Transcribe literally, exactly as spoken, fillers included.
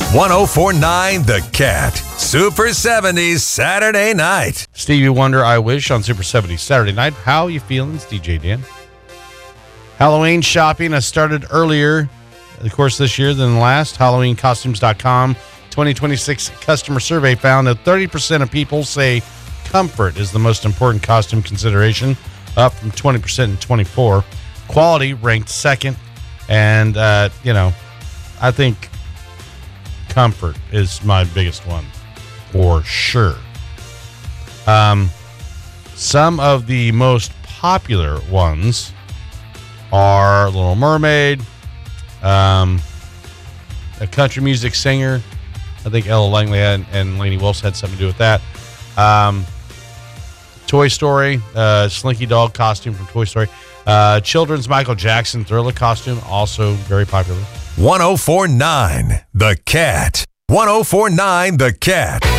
one oh four point nine The Cat. Super seventies Saturday night. Stevie Wonder, I Wish on Super seventies Saturday night. How you feeling? It's D J Dan. Halloween shopping has started earlier, of course, this year than last. Halloween Costumes dot com twenty twenty-six customer survey found that thirty percent of people say comfort is the most important costume consideration, up from twenty percent in twenty-four. Quality ranked second, and, uh, you know, I think comfort is my biggest one, for sure. Um, some of the most popular ones are Little Mermaid, um, a country music singer. I think Ella Langley had, and Lainey Wilson had something to do with that. Um, Toy Story, uh, Slinky Dog costume from Toy Story. Uh, children's Michael Jackson Thriller costume, also very popular. one oh four point nine The Cat. one oh four point nine The Cat.